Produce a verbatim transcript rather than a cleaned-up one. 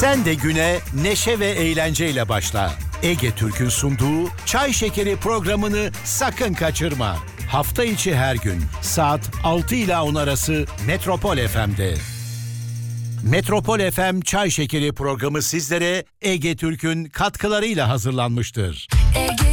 Sen de güne neşe ve eğlenceyle başla. Ege Türk'ün sunduğu Çay Şekeri programını sakın kaçırma. Hafta içi her gün saat altı ile on arası Metropol F M'de. Metropol F M Çay Şekeri programı sizlere Ege Türk'ün katkılarıyla hazırlanmıştır. Ege